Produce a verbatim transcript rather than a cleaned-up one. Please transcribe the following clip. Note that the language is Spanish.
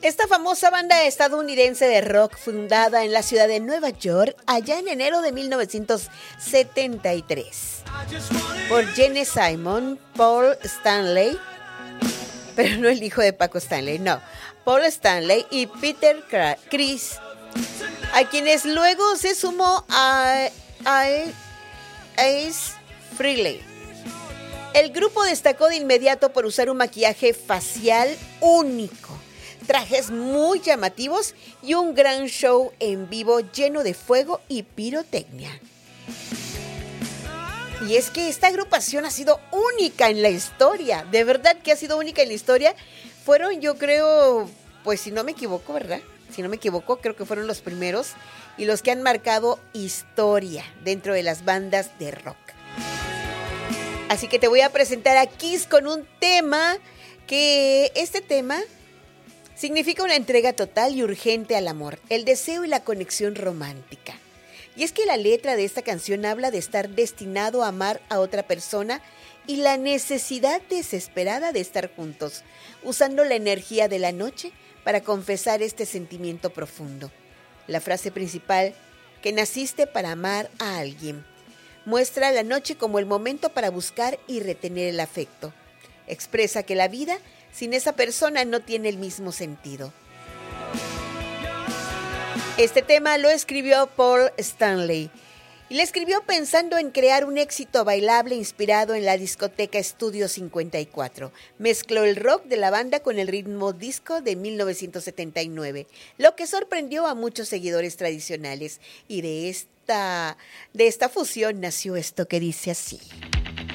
Esta famosa banda estadounidense de rock fundada en la ciudad de Nueva York allá en enero de mil novecientos setenta y tres por Gene Simon, Paul Stanley, pero no el hijo de Paco Stanley, no, Paul Stanley y Peter Criss, a quienes luego se sumó a, a Ace Frehley. El grupo destacó de inmediato por usar un maquillaje facial único, trajes muy llamativos y un gran show en vivo lleno de fuego y pirotecnia. Y es que esta agrupación ha sido única en la historia, de verdad que ha sido única en la historia. Fueron, yo creo, pues si no me equivoco, ¿verdad? Si no me equivoco, creo que fueron los primeros y los que han marcado historia dentro de las bandas de rock. Así que te voy a presentar a Kiss con un tema que, este tema significa una entrega total y urgente al amor, el deseo y la conexión romántica. Y es que la letra de esta canción habla de estar destinado a amar a otra persona y la necesidad desesperada de estar juntos, usando la energía de la noche para confesar este sentimiento profundo. La frase principal, que naciste para amar a alguien, muestra la noche como el momento para buscar y retener el afecto. Expresa que la vida sin esa persona no tiene el mismo sentido. Este tema lo escribió Paul Stanley y lo escribió pensando en crear un éxito bailable inspirado en la discoteca Studio cincuenta y cuatro. Mezcló el rock de la banda con el ritmo disco de mil novecientos setenta y nueve, lo que sorprendió a muchos seguidores tradicionales. Y de esta, de esta fusión nació esto que dice así.